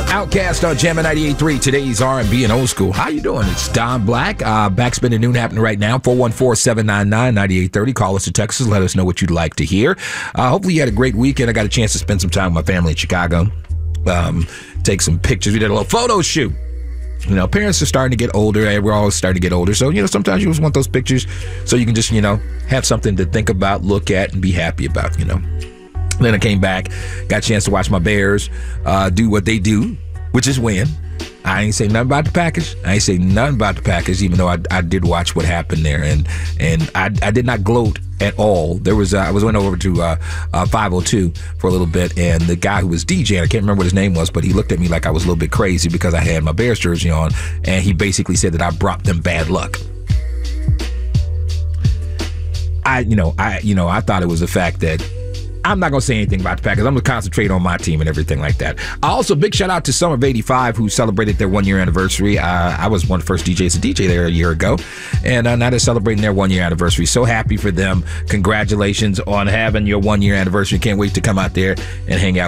Outcast on Jammin' 98.3. Today's R&B and old school. How you doing? It's Don Black. Backspin at noon happening right now. 414-799-9830. Call us to Texas. Let us know what you'd like to hear. Hopefully you had a great weekend. I got a chance to spend some time with my family in Chicago. Take some pictures. We did a little photo shoot. You know, parents are starting to get older. We're all starting to get older. So, sometimes you just want those pictures so you can just, have something to think about, look at, and be happy about, Then I came back, got a chance to watch my Bears do what they do, which is win. I ain't say nothing about the Packers. Even though I did watch what happened there, and I did not gloat at all. There was I went over to 502 for a little bit, and the guy who was DJing, I can't remember what his name was, but he looked at me like I was a little bit crazy because I had my Bears jersey on, and he basically said that I brought them bad luck. I thought it was the fact that I'm not going to say anything about the Packers. I'm going to concentrate on my team and everything like that. Also, big shout out to Summer of 85 who celebrated their 1 year anniversary. I was one of the first DJs to DJ there a year ago, and now they're celebrating their 1 year anniversary. So happy for them. Congratulations on having your 1 year anniversary. Can't wait to come out there and hang out